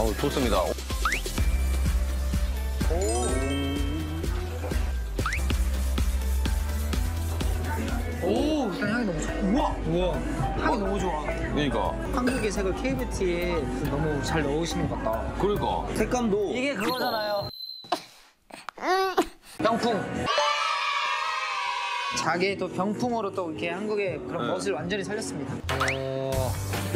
좋습니다. 오, 일단 향이 너무 좋아. 우와. 향이 너무 좋아. 그러니까. 한국의 색을 K뷰티에 너무 잘 넣으시는 것 같다. 그러니까. 색감도. 이게 그거잖아요. 병풍. 자기의 또 병풍으로 또 이렇게 한국의 그런 멋을 완전히 살렸습니다. 오.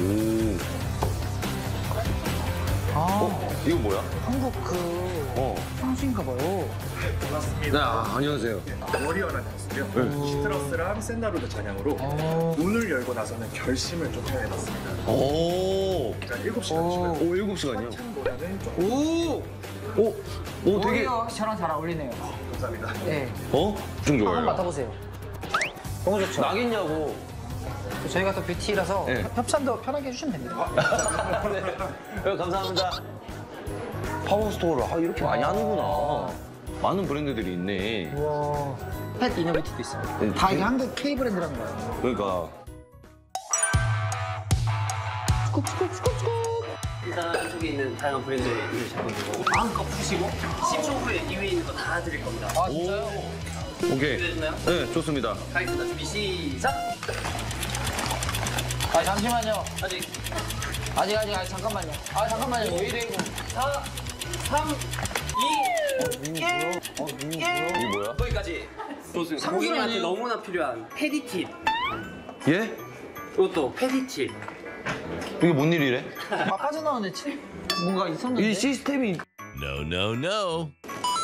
아, 이거 뭐야? 한국 그 향수인가 봐요. 네, 안녕하세요. 워리어라는 향수고요. 시트러스랑 샌다루드 잔향으로 문을 열고 나서는 결심을 좀 표현해봤습니다. 오. 일단 7시간 주시면 7시간이요? 찬보다는 좀 오! 오, 되게. 오히려 저랑 잘 어울리네요. 감사합니다. 네. 엄청 한번 좋아요. 맡아보세요. 너무 좋죠? 나겠냐고. 저희가 또 뷰티라서 네. 협찬도 편하게 해주시면 됩니다. 네, 감사합니다. 파워스토어를 이렇게 많이 하는구나. 많은 브랜드들이 있네. 우와. 펫 이너뷰티도 있어요. 네, 다 이게 한국 K 브랜드라는 거예요. 그러니까. 일단 안쪽에 있는 다양한 브랜드의 제품들고 마음껏 푸시고 10초 후에 이 위에 있는 거 다 드릴 겁니다. 아, 진짜요? 오케이. 준비되셨나요? 네, 좋습니다. 가겠습니다. 준비 시작! 아, 잠시만요. 아직 잠깐만요. 아, 잠깐만요. 왜 이래, 이거. 4, 3, 2, 1 이게 뭐야? 거기까지. 좋습니다. 고객님한테 너무나 필요한 페디팁. 예? 이것도 페디팁. 이게 뭔 일이래? 아, 빠져나오네. 뭔가 있었는데. 이 시스템이. No, no, no.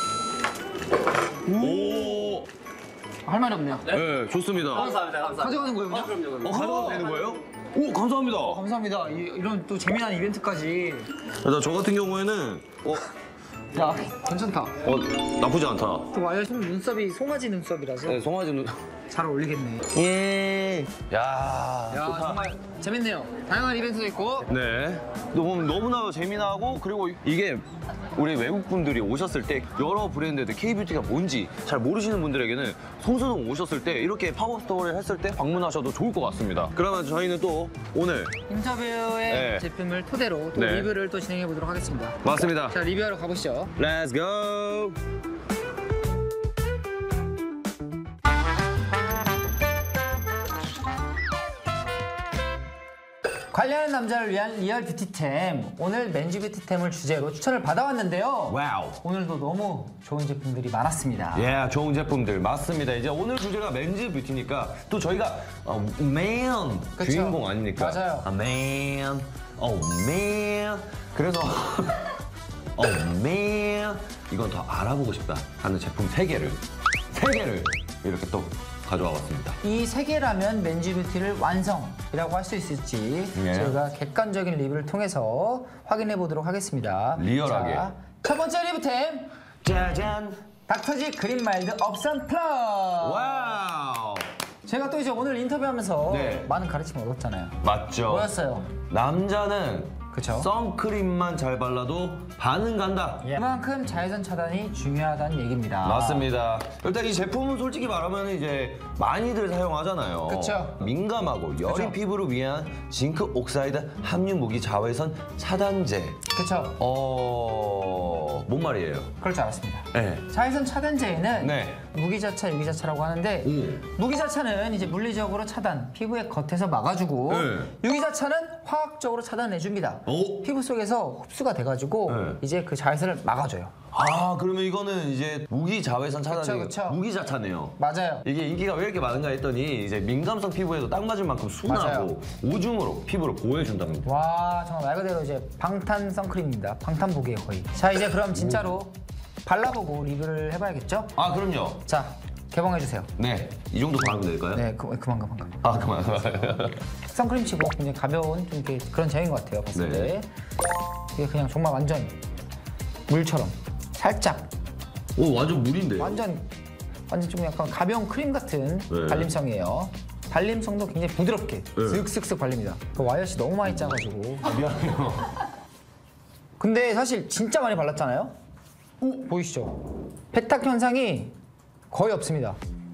오. 할 말이 없네요. 네, 좋습니다. 감사합니다. 가져가는 거예요, 그냥? 그럼요. 가져가도 되는 거예요? 오, 감사합니다. 감사합니다. 이런 또 재미난 이벤트까지. 저 같은 경우에는 야, 괜찮다. 나쁘지 않다. 또 와이어신 눈썹이 송아지 눈썹이라서 네, 송아지 눈. 잘 어울리겠네. 예. 야, 야, 좋다. 정말 재밌네요. 다양한 이벤트도 있고. 네. 너무나 재미나고 그리고 이게 우리 외국 분들이 오셨을 때 여러 브랜드들 K뷰티가 뭔지 잘 모르시는 분들에게는 성수동 오셨을 때 이렇게 파워스토어를 했을 때 방문하셔도 좋을 것 같습니다. 그러면 저희는 또 오늘 인터뷰의 네. 제품을 토대로 또 네. 리뷰를 또 진행해 보도록 하겠습니다. 맞습니다. 자, 리뷰하러 가보시죠. Let's go. 관리하는 남자를 위한 리얼 뷰티템. 오늘 맨즈 뷰티템을 주제로 추천을 받아왔는데요. 와우. 오늘도 너무 좋은 제품들이 많았습니다. 예, 좋은 제품들 맞습니다. 이제 오늘 주제가 맨즈 뷰티니까 또 저희가 man 그쵸? 주인공 아닙니까? 맞아요. man, man. 그래서 man 이건 더 알아보고 싶다 하는 제품 3개를 이렇게 또 가져와 봤습니다. 이 세 개라면 맨즈 뷰티를 완성이라고 할 수 있을지 예. 저희가 객관적인 리뷰를 통해서 확인해 보도록 하겠습니다. 리얼하게. 자, 첫 번째 리뷰템 짜잔. 닥터지 그린 마일드 업선 플러스. 와우. 제가 또 이제 오늘 인터뷰하면서 네. 많은 가르침을 얻었잖아요. 맞죠? 뭐였어요? 남자는 그쵸? 선크림만 잘 발라도 반은 간다. 그만큼 자외선 차단이 중요하다는 얘기입니다. 맞습니다. 일단 이 제품은 솔직히 말하면 이제 많이들 사용하잖아요. 그쵸. 민감하고 여린 그쵸. 피부를 위한 징크 옥사이드 함유 무기 자외선 차단제. 그쵸? 뭔 말이에요? 그럴 줄 알았습니다. 네. 자외선 차단제에는 네. 무기자차, 유기자차라고 하는데 무기자차는 이제 물리적으로 차단, 피부의 겉에서 막아주고 네. 유기자차는 화학적으로 차단해줍니다. 오. 피부 속에서 흡수가 돼가지고 네. 이제 그 자외선을 막아줘요. 아, 그러면 이거는 이제 무기 자외선 차단제. 그쵸. 무기자차네요. 맞아요. 이게 인기가 왜 이렇게 많은가 했더니 이제 민감성 피부에도 딱 맞을 만큼 순하고 맞아요. 오줌으로 피부를 보호해준답니다. 와, 정말 말 그대로 이제 방탄 선크림입니다. 방탄복이에요, 거의. 자, 이제 그럼 진짜로 발라보고 리뷰를 해봐야겠죠? 아, 그럼요. 자, 개봉해주세요. 네. 이 정도 바르면 될까요? 네, 그만. 아, 그만. 선크림 치고 굉장히 가벼운 좀 이렇게 그런 제형인 것 같아요, 봤을 네. 때. 이게 그냥 정말 완전 물처럼 살짝 오, 완전 물인데. 완전 좀 약간 가벼운 크림 같은 네. 발림성이에요. 발림성도 굉장히 부드럽게 슥슥슥 발립니다. 그 와이어시 너무 많이 짜가지고. 미안해요. 근데 사실 진짜 많이 발랐잖아요? 보이시죠? 백탁 현상이 거의 없습니다.